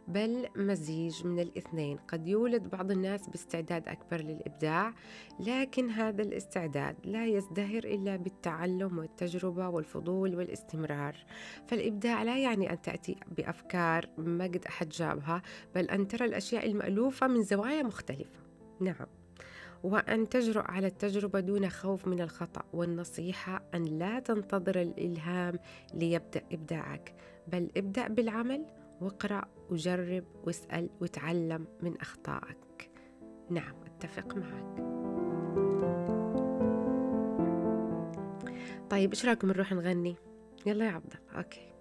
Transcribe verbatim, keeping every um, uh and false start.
بل مزيج من الاثنين. قد يولد بعض الناس باستعداد أكبر للإبداع، لكن هذا الاستعداد لا يزدهر إلا بالتعلم والتجربة والفضول والاستمرار. فالإبداع لا يعني أن تأتي بأفكار ما قد أحد جابها، بل أن ترى الأشياء المألوفة من زوايا مختلفة. نعم، وأن تجرؤ على التجربة دون خوف من الخطأ. والنصيحة أن لا تنتظر الإلهام ليبدأ إبداعك، بل ابدأ بالعمل، واقرأ وجرب واسأل وتعلم من أخطائك. نعم، أتفق معك. طيب إيش رأيكم نروح نغني؟ يلا يا عبد الله. أوكي.